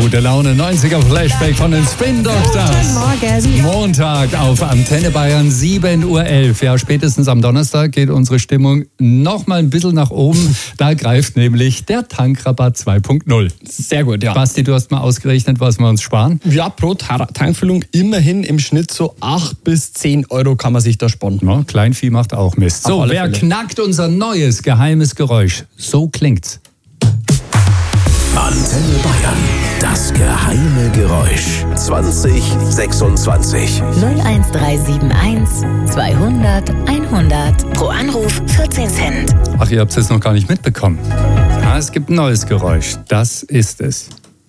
Gute Laune, 90er Flashback von den Spin Doctors. Guten Morgen. Montag auf Antenne Bayern, 7.11 Uhr. Ja, spätestens am Donnerstag geht unsere Stimmung noch mal ein bisschen nach oben. Da greift nämlich der Tankrabatt 2.0. Sehr gut, ja. Basti, du hast mal ausgerechnet, was wir uns sparen. Ja, pro Tankfüllung immerhin im Schnitt so 8 bis 10 Euro kann man sich da sparen. Ja, Kleinvieh macht auch Mist. Auf So, alle wer Fälle. knackt unser neues geheimes Geräusch? So klingt's. Antenne Bayern, das geheime Geräusch. 2026. 01371 200 100. Pro Anruf 14 Cent. Ach, ihr habt es jetzt noch gar nicht mitbekommen. Ja, es gibt ein neues Geräusch. Das ist es.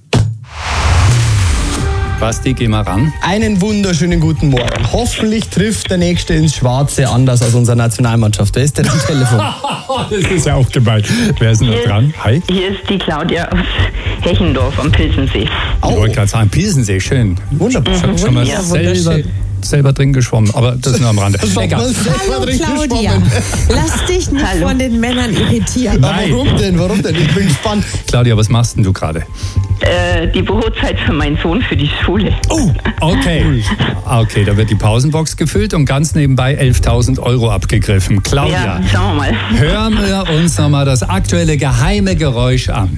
Basti, geh mal ran. Einen wunderschönen guten Morgen. Hoffentlich trifft der Nächste ins Schwarze anders als unsere Nationalmannschaft. Wer ist denn am Telefon? Das ist ja auch gemeint. Wer ist denn da dran? Hi. Hier ist die Claudia aus Hechendorf am Pilsensee. Ich wollte gerade sagen, Pilsensee, schön. Wunderbar. Ich habe schon mal Ja, selber drin geschwommen, aber das nur am Rande. Egal. Hallo Claudia, lass dich nicht Hallo. von den Männern irritieren. Nein. Warum denn? Ich bin gespannt. Claudia, was machst denn du gerade? Die Brotzeit für meinen Sohn für die Schule. Oh, okay. Okay, da wird die Pausenbox gefüllt und ganz nebenbei 11.000 Euro abgegriffen. Claudia, Ja, schauen wir mal. hören wir uns nochmal das aktuelle geheime Geräusch an.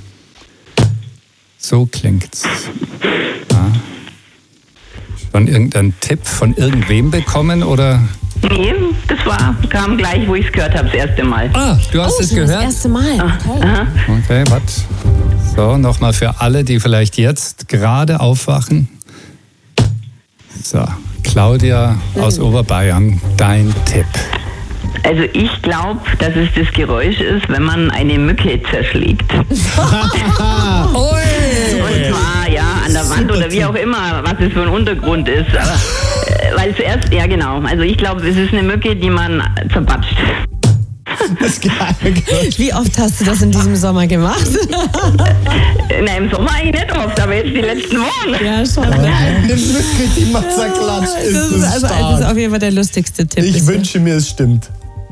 So klingt's. Ja. Schon irgendeinen Tipp von irgendwem bekommen oder? Nee, kam gleich, wo ich es gehört habe, das erste Mal. Ah, du hast es Das gehört? erste Mal. Okay. Okay, was? So, nochmal für alle, die vielleicht jetzt gerade aufwachen. So, Claudia aus Oberbayern, dein Tipp. Also ich glaube, dass es das Geräusch ist, wenn man eine Mücke zerschlägt. Und zwar, ja, an der Wand oder wie auch immer, was es für ein Untergrund ist. Aber, weil zuerst, ja genau, also ich glaube, es ist eine Mücke, die man zerbatscht. Das geheime Geräusch. Wie oft hast du das in diesem Sommer gemacht? Na, im Sommer eigentlich nicht oft, aber jetzt die letzten Wochen. Ja, schon. Eine Mücke, die man zerklatscht. Das ist also das ist auf jeden Fall der lustigste Tipp. Ich wünsche mir, es stimmt.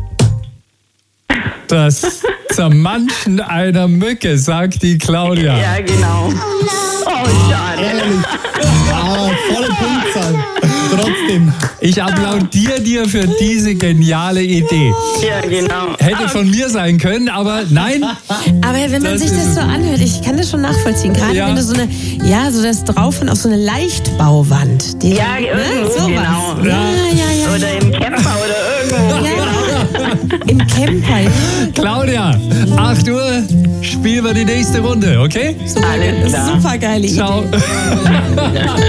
Das Zermanschen einer Mücke, sagt die Claudia. Ja, genau. Oh, schade. Ehrlich. Ah, volle Punktzahl. Trotzdem. Ich applaudiere dir für diese geniale Idee. Ja, genau. Hätte von mir sein können, aber nein. Aber wenn man Das sich ist das es. so anhört, ich kann das schon nachvollziehen. Gerade Ja. wenn du so das Draufhauen auf so eine Leichtbauwand. Die, Ja, irgendwo, sowas. genau. Ja. Oder im Camper oder irgendwo. Ja. Im Camper. Ja. Claudia, 8 Uhr, spielen wir die nächste Runde, okay? Alles klar. Super geile Idee. Ciao.